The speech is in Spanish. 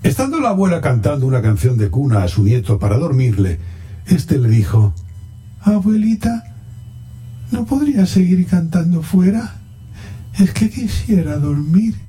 Estando la abuela cantando una canción de cuna a su nieto para dormirle, éste le dijo: «Abuelita, ¿no podría seguir cantando fuera? Es que quisiera dormir».